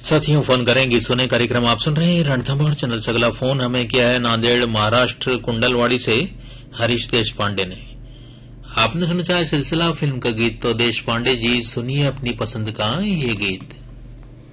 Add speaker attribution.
Speaker 1: साथियों, फोन करेंगे सुने कार्यक्रम आप सुन रहे हैं रणथंभौर चैनल से। अगला फोन हमें किया है नांदेड़ महाराष्ट्र कुंडलवाड़ी से हरीश देश पांडे ने। आपने सुना चाहे सिलसिला फिल्म का गीत, तो देश पांडे जी सुनिए अपनी पसंद का ये गीत।